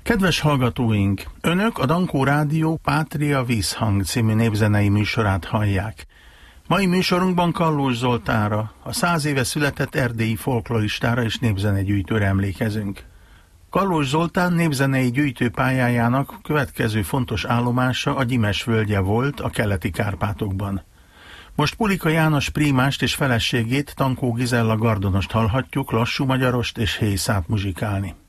Kedves hallgatóink, Önök a Dankó Rádió Pátria Vízhang című népzenei műsorát hallják. Mai műsorunkban Kallós Zoltánra, a 100 éve született erdélyi folkloristára és népzenegyűjtőre emlékezünk. Kallós Zoltán népzenei gyűjtőpályájának következő fontos állomása a Gyimes völgye volt a keleti Kárpátokban. Most Pulika János prímást és feleségét, Tankó Gizella Gardonost hallhatjuk lassú magyarost és héjszát muzsikálni.